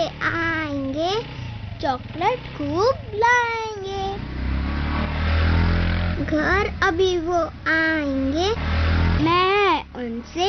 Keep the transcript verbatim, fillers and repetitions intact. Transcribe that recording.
आएंगे, चॉकलेट खूब लाएंगे। घर अभी वो आएंगे, मैं उनसे